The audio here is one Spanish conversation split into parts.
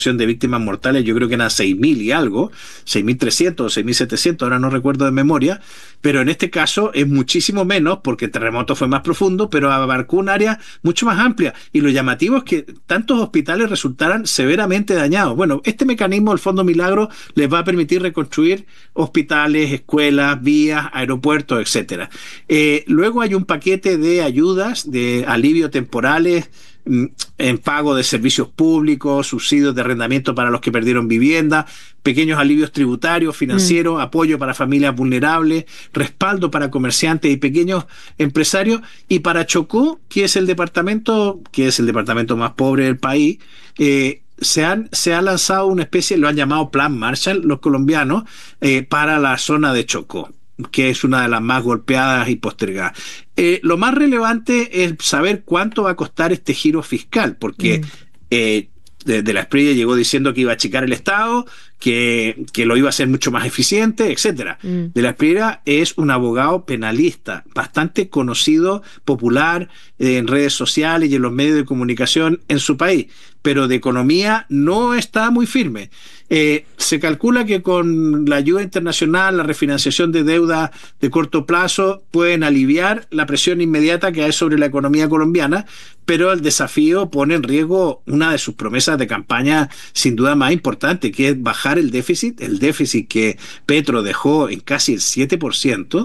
de víctimas mortales, yo creo que eran 6.000 y algo, 6.300 o 6.700, ahora no recuerdo de memoria, pero en este caso es muchísimo menos porque el terremoto fue más profundo, pero abarcó un área mucho más amplia, y lo llamativo es que tantos hospitales resultaran severamente dañados. Bueno, este mecanismo, el Fondo Milagro, les va a permitir reconstruir hospitales, escuelas, vías, aeropuertos, etcétera. Luego hay un paquete de ayudas, de alivio temporales, en pago de servicios públicos, subsidios de arrendamiento para los que perdieron vivienda, pequeños alivios tributarios, financieros, apoyo para familias vulnerables, respaldo para comerciantes y pequeños empresarios. Y para Chocó, que es el departamento más pobre del país, se ha lanzado una especie, lo han llamado Plan Marshall los colombianos, para la zona de Chocó, que es una de las más golpeadas y postergadas. Lo más relevante es saber cuánto va a costar este giro fiscal, porque de la Espriella llegó diciendo que iba a achicar el Estado, que lo iba a hacer mucho más eficiente, etcétera. De la Espriella es un abogado penalista bastante conocido, popular, en redes sociales y en los medios de comunicación en su país, pero de economía no está muy firme. Se calcula que con la ayuda internacional, la refinanciación de deuda de corto plazo, pueden aliviar la presión inmediata que hay sobre la economía colombiana, pero el desafío pone en riesgo una de sus promesas de campaña sin duda más importante, que es bajar el déficit que Petro dejó en casi el 7%,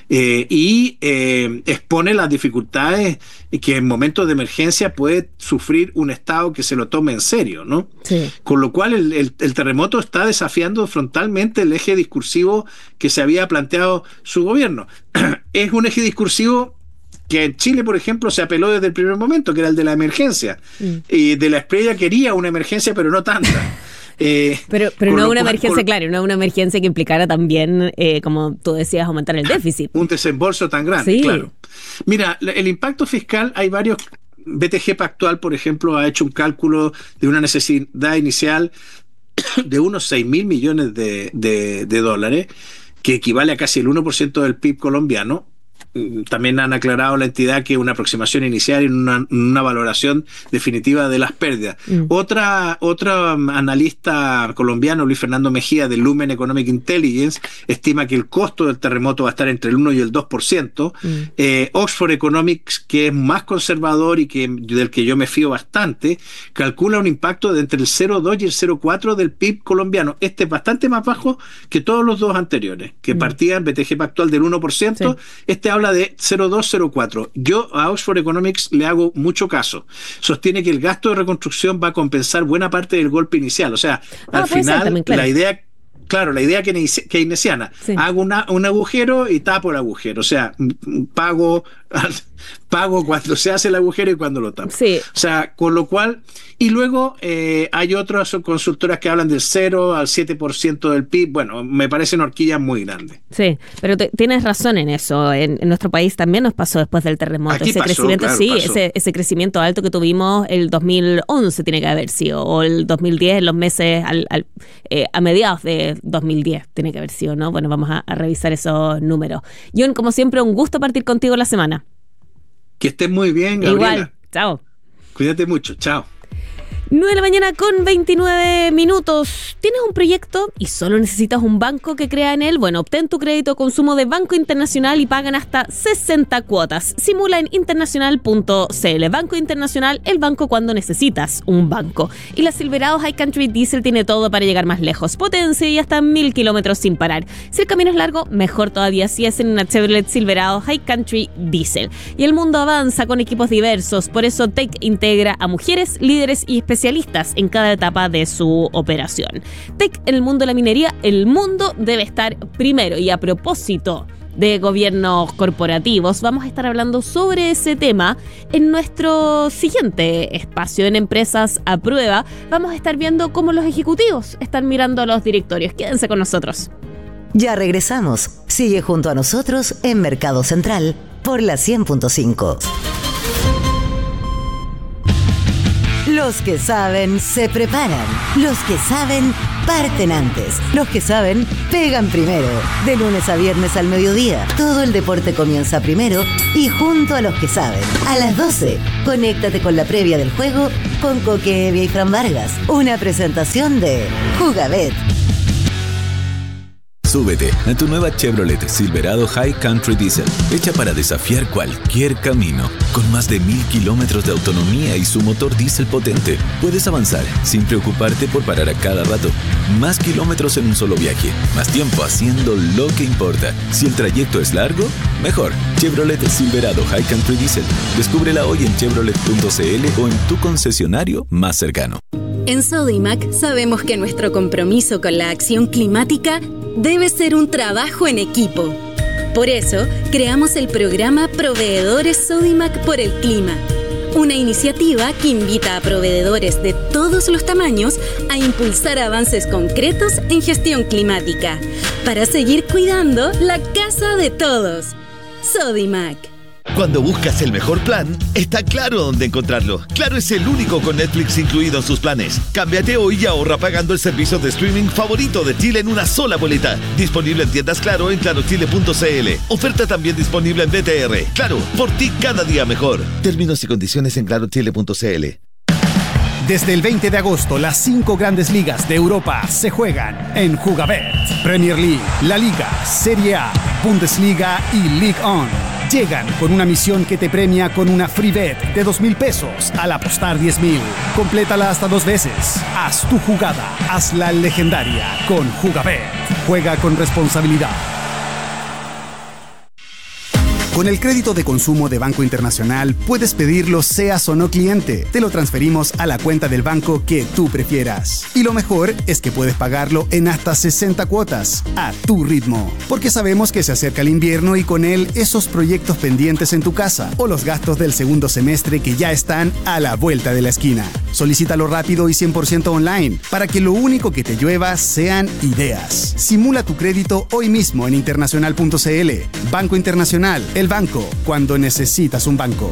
y expone las dificultades que en momentos de emergencia puede sufrir un Estado que se lo tome en serio, ¿no? Sí. Con lo cual el terremoto está desafiando frontalmente el eje discursivo que se había planteado su gobierno. Es un eje discursivo que en Chile, por ejemplo, se apeló desde el primer momento, que era el de la emergencia. Y de la Espriella quería una emergencia, pero no tanta. Pero no una emergencia, claro, no una emergencia que implicara también, como tú decías, aumentar el déficit. Un desembolso tan grande, sí. Claro. Mira, el impacto fiscal, hay varios. BTG Pactual, por ejemplo, ha hecho un cálculo de una necesidad inicial de unos 6.000 millones de dólares, que equivale a casi el 1% del PIB colombiano. También han aclarado la entidad que una aproximación inicial y una valoración definitiva de las pérdidas. Otra analista colombiano, Luis Fernando Mejía, de Lumen Economic Intelligence, estima que el costo del terremoto va a estar entre el 1 y el 2%. Oxford Economics, que es más conservador y del que yo me fío bastante, calcula un impacto de entre el 0,2 y el 0,4 del PIB colombiano. Este es bastante más bajo que todos los dos anteriores, que partían BTG Pactual del 1%. Sí. Este habla de 0,2-0,4. Yo a Oxford Economics le hago mucho caso. Sostiene que el gasto de reconstrucción va a compensar buena parte del golpe inicial. O sea, al final, también, claro. La idea keynesiana, sí. Hago un agujero y tapo el agujero. O sea, pago cuando se hace el agujero y cuando lo tapo. Sí. O sea, con lo cual. Y luego hay otras consultoras que hablan del 0 al 7% del PIB. Bueno, me parecen horquillas muy grandes. Sí, pero tienes razón en eso. En nuestro país también nos pasó después del terremoto. Aquí ese pasó, crecimiento, claro, sí, pasó. Ese crecimiento alto que tuvimos el 2011 tiene que haber sido, o el 2010, en los meses a mediados de 2010 tiene que haber sido, ¿no? Bueno, vamos a revisar esos números. John, como siempre, un gusto partir contigo la semana. Que estés muy bien, Gabriela. Igual, chao. Cuídate mucho, chao. 9 de la mañana con 29 minutos. ¿Tienes un proyecto y solo necesitas un banco que crea en él? Bueno, obtén tu crédito consumo de Banco Internacional y pagan hasta 60 cuotas. Simula en internacional.cl. Banco Internacional, el banco cuando necesitas un banco. Y la Silverado High Country Diesel tiene todo para llegar más lejos. Potencia y hasta 1.000 kilómetros sin parar. Si el camino es largo, mejor todavía si es en una Chevrolet Silverado High Country Diesel. Y el mundo avanza con equipos diversos. Por eso TEC integra a mujeres, líderes y especialistas en cada etapa de su operación. TEC en el mundo de la minería, el mundo debe estar primero. Y a propósito de gobiernos corporativos, vamos a estar hablando sobre ese tema en nuestro siguiente espacio en Empresas a Prueba. Vamos a estar viendo cómo los ejecutivos están mirando a los directorios. Quédense con nosotros. Ya regresamos. Sigue junto a nosotros en Mercado Central por la 100.5. Los que saben se preparan. Los que saben parten antes. Los que saben pegan primero. De lunes a viernes al mediodía. Todo el deporte comienza primero y junto a los que saben. A las 12, conéctate con la previa del juego con Coque Evia y Fran Vargas. Una presentación de Jugabet. Súbete a tu nueva Chevrolet Silverado High Country Diesel, hecha para desafiar cualquier camino. Con más de 1000 kilómetros de autonomía y su motor diésel potente, puedes avanzar sin preocuparte por parar a cada rato. Más kilómetros en un solo viaje, más tiempo haciendo lo que importa. Si el trayecto es largo, mejor. Chevrolet Silverado High Country Diesel. Descúbrela hoy en chevrolet.cl o en tu concesionario más cercano. En Sodimac sabemos que nuestro compromiso con la acción climática debe ser un trabajo en equipo. Por eso, creamos el programa Proveedores Sodimac por el Clima, una iniciativa que invita a proveedores de todos los tamaños a impulsar avances concretos en gestión climática, para seguir cuidando la casa de todos. Sodimac. Cuando buscas el mejor plan, está Claro dónde encontrarlo. Claro es el único con Netflix incluido en sus planes. Cámbiate hoy y ahorra pagando el servicio de streaming favorito de Chile en una sola boleta. Disponible en tiendas Claro en clarochile.cl. Oferta también disponible en BTR. Claro, por ti cada día mejor. Términos y condiciones en clarochile.cl. Desde el 20 de agosto, las 5 grandes ligas de Europa se juegan en Jugabet. Premier League, La Liga, Serie A, Bundesliga y League On. Llegan con una misión que te premia con una free bet de 2,000 pesos al apostar 10,000. Complétala hasta 2 veces. Haz tu jugada, hazla legendaria con Jugabet. Juega con responsabilidad. Con el crédito de consumo de Banco Internacional puedes pedirlo seas o no cliente. Te lo transferimos a la cuenta del banco que tú prefieras. Y lo mejor es que puedes pagarlo en hasta 60 cuotas, a tu ritmo. Porque sabemos que se acerca el invierno y con él esos proyectos pendientes en tu casa o los gastos del segundo semestre que ya están a la vuelta de la esquina. Solicítalo rápido y 100% online para que lo único que te llueva sean ideas. Simula tu crédito hoy mismo en internacional.cl. Banco Internacional, el banco cuando necesitas un banco.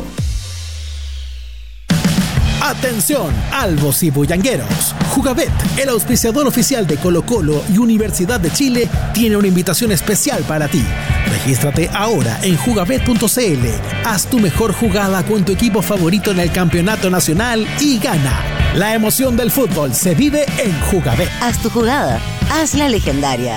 Atención, albos y bullangueros. Jugabet, el auspiciador oficial de Colo-Colo y Universidad de Chile, tiene una invitación especial para ti. Regístrate ahora en jugabet.cl. Haz tu mejor jugada con tu equipo favorito en el campeonato nacional y gana. La emoción del fútbol se vive en Jugabet. Haz tu jugada, hazla legendaria.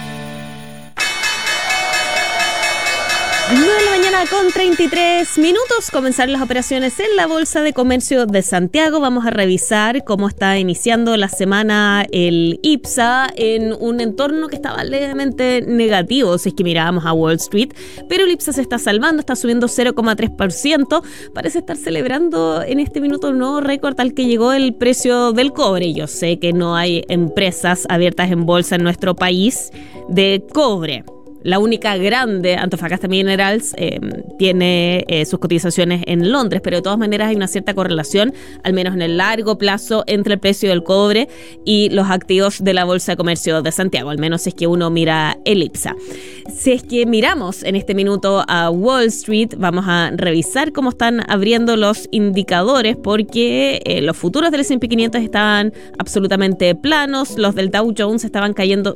9 de la mañana con 33 minutos. Comenzaron las operaciones en la Bolsa de Comercio de Santiago. Vamos a revisar cómo está iniciando la semana el IPSA en un entorno que estaba levemente negativo si es que mirábamos a Wall Street, pero el IPSA se está salvando, está subiendo 0,3%. Parece estar celebrando en este minuto un nuevo récord al que llegó el precio del cobre. Yo sé que no hay empresas abiertas en bolsa en nuestro país de cobre. La única grande, Antofagasta Minerals, tiene sus cotizaciones en Londres, pero de todas maneras hay una cierta correlación, al menos en el largo plazo, entre el precio del cobre y los activos de la Bolsa de Comercio de Santiago, al menos si es que uno mira el IPSA. Si es que miramos en este minuto a Wall Street, vamos a revisar cómo están abriendo los indicadores, porque los futuros del S&P 500 estaban absolutamente planos, los del Dow Jones estaban cayendo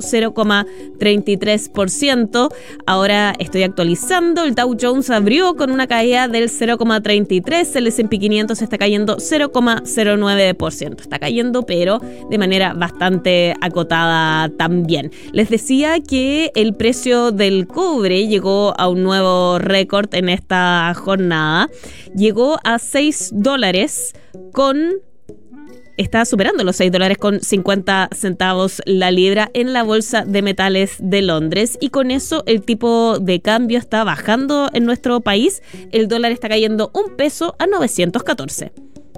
0,33%. Ahora estoy actualizando, el Dow Jones abrió con una caída del 0,33%, el S&P 500 está cayendo 0,09%. Está cayendo, pero de manera bastante acotada también. Les decía que el precio del cobre llegó a un nuevo récord en esta jornada. Llegó a $6 con... Está superando los $6.50 la libra en la Bolsa de Metales de Londres, y con eso el tipo de cambio está bajando en nuestro país. El dólar está cayendo $1 a 914.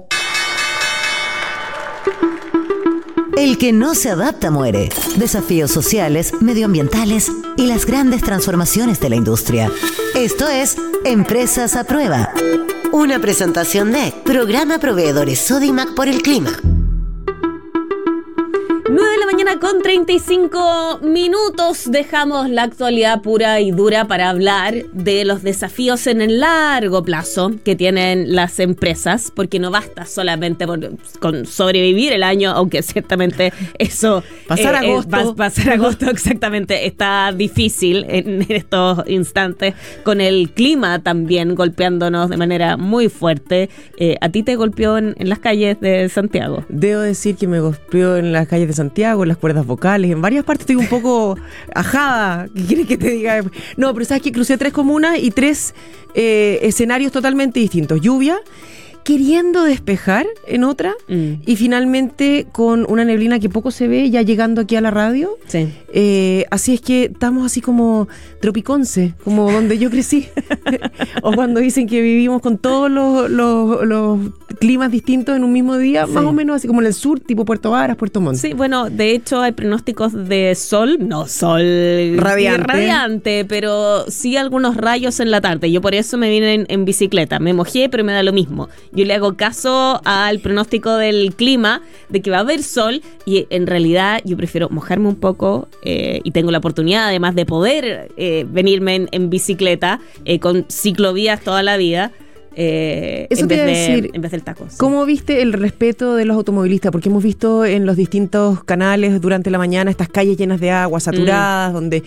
El que no se adapta muere. Desafíos sociales, medioambientales y las grandes transformaciones de la industria. Esto es Empresas a Prueba. Una presentación de Programa Proveedores Sodimac por el Clima. 9 de la mañana mañana con 35 minutos. Dejamos la actualidad pura y dura para hablar de los desafíos en el largo plazo que tienen las empresas, porque no basta solamente con sobrevivir el año, aunque ciertamente eso... Pasar agosto. Pasar agosto, exactamente. Está difícil en estos instantes, con el clima también golpeándonos de manera muy fuerte. ¿A ti te golpeó en las calles de Santiago? Debo decir que me golpeó en las calles de Santiago, en las cuerdas vocales, en varias partes estoy un poco ajada. ¿Qué quieres que te diga? No, pero sabes que crucé 3 comunas y 3 escenarios totalmente distintos. Lluvia, queriendo despejar en otra y finalmente con una neblina que poco se ve ya llegando aquí a la radio. Sí. Así es que estamos así como tropiconce, como donde yo crecí. O cuando dicen que vivimos con todos los climas distintos en un mismo día, más o menos así como en el sur, tipo Puerto Varas, Puerto Montt. Sí, bueno, de hecho hay pronósticos de sol, no sol radiante, pero sí algunos rayos en la tarde. Yo por eso me vine en bicicleta, me mojé, pero me da lo mismo. Yo le hago caso al pronóstico del clima de que va a haber sol y en realidad yo prefiero mojarme un poco y tengo la oportunidad además de poder venirme en bicicleta con ciclovías toda la vida. Eso en te iba a vez decir, del taco. Sí. ¿Cómo viste el respeto de los automovilistas? Porque hemos visto en los distintos canales durante la mañana estas calles llenas de agua, saturadas, donde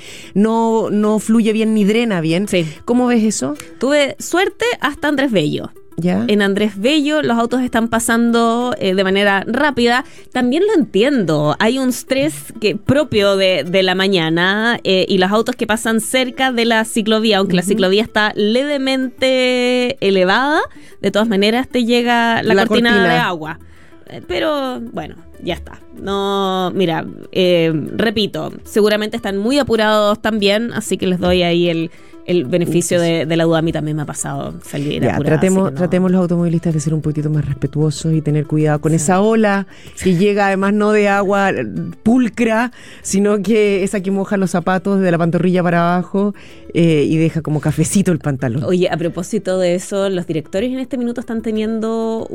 no fluye bien ni drena bien. Sí. ¿Cómo ves eso? Tuve suerte hasta Andrés Bello. ¿Ya? En Andrés Bello los autos están pasando de manera rápida. También lo entiendo. Hay un estrés propio de la mañana y los autos que pasan cerca de la ciclovía, aunque la ciclovía está levemente elevada, de todas maneras te llega la cortina de agua. Pero bueno, ya está. No, mira, repito, seguramente están muy apurados también, así que les doy ahí el beneficio de la duda. A mí también me ha pasado salir apurada. Tratemos los automovilistas de ser un poquito más respetuosos y tener cuidado con esa ola que llega además no de agua pulcra, sino que esa que moja los zapatos de la pantorrilla para abajo y deja como cafecito el pantalón. Oye, a propósito de eso, los directores en este minuto están teniendo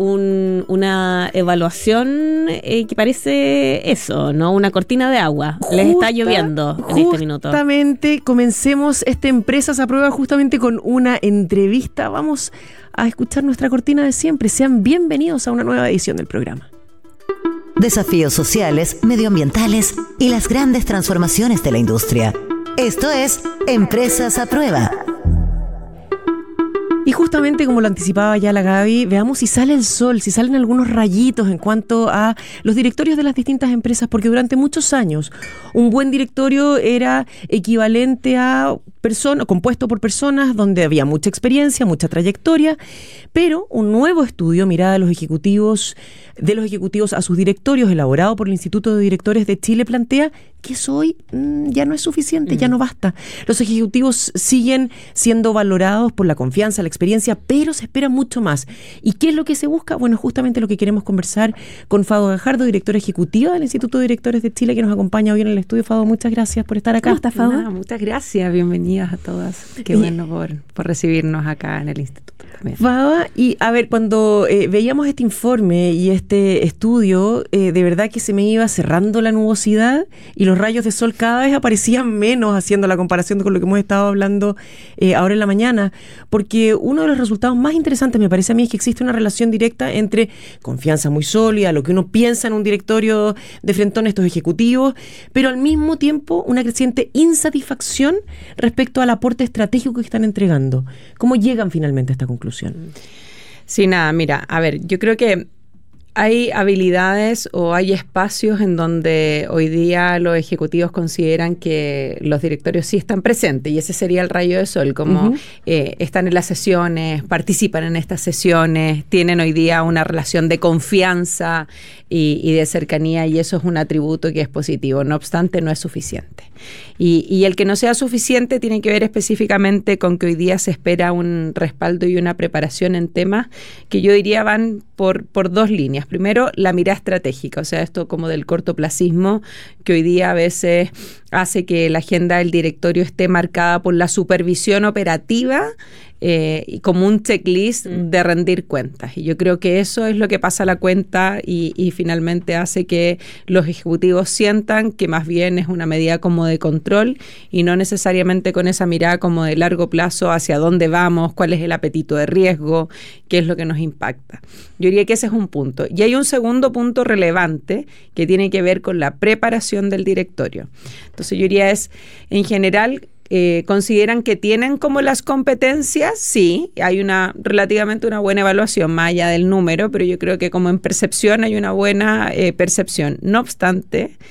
una evaluación que parece eso, ¿no? Una cortina de agua. Les está lloviendo en este minuto. Justamente, comencemos esta Empresas a Prueba justamente con una entrevista. Vamos a escuchar nuestra cortina de siempre. Sean bienvenidos a una nueva edición del programa. Desafíos sociales, medioambientales y las grandes transformaciones de la industria. Esto es Empresas a Prueba. Y justamente como lo anticipaba ya la Gaby, veamos si sale el sol, si salen algunos rayitos en cuanto a los directorios de las distintas empresas, porque durante muchos años un buen directorio era equivalente a compuesto por personas donde había mucha experiencia, mucha trayectoria, pero un nuevo estudio, mirada de los ejecutivos a sus directorios, elaborado por el Instituto de Directores de Chile, plantea que eso hoy ya no es suficiente, ya no basta. Los ejecutivos siguen siendo valorados por la confianza, la experiencia, pero se espera mucho más. ¿Y qué es lo que se busca? Bueno, justamente lo que queremos conversar con Fado Gajardo, directora ejecutiva del Instituto de Directores de Chile, que nos acompaña hoy en el estudio. Fado, muchas gracias por estar acá. ¿Cómo estás, Fado? Muchas gracias, bienvenidas a todas. Qué bueno por recibirnos acá en el Instituto también. Fado, y a ver, cuando veíamos este informe y este estudio, de verdad que se me iba cerrando la nubosidad y los rayos de sol cada vez aparecían menos, haciendo la comparación con lo que hemos estado hablando ahora en la mañana, porque uno de los resultados más interesantes me parece a mí es que existe una relación directa entre confianza muy sólida, lo que uno piensa en un directorio de frentón, estos ejecutivos, pero al mismo tiempo una creciente insatisfacción respecto al aporte estratégico que están entregando. ¿Cómo llegan finalmente a esta conclusión? Sí, nada, mira, a ver, yo creo que hay habilidades o hay espacios en donde hoy día los ejecutivos consideran que los directorios sí están presentes, y ese sería el rayo de sol, como están en las sesiones, participan en estas sesiones, tienen hoy día una relación de confianza y de cercanía, y eso es un atributo que es positivo. No obstante, no es suficiente. Y el que no sea suficiente tiene que ver específicamente con que hoy día se espera un respaldo y una preparación en temas que yo diría van por dos líneas. Primero, la mirada estratégica, o sea, esto como del cortoplacismo, que hoy día a veces hace que la agenda del directorio esté marcada por la supervisión operativa y como un checklist de rendir cuentas. Y yo creo que eso es lo que pasa a la cuenta y finalmente hace que los ejecutivos sientan que más bien es una medida como de control y no necesariamente con esa mirada como de largo plazo hacia dónde vamos, cuál es el apetito de riesgo, qué es lo que nos impacta. Yo diría que ese es un punto. Y hay un segundo punto relevante que tiene que ver con la preparación del directorio. Entonces yo diría en general, ¿consideran que tienen como las competencias? Sí, hay relativamente una buena evaluación más allá del número, pero yo creo que como en percepción hay una buena percepción. No obstante,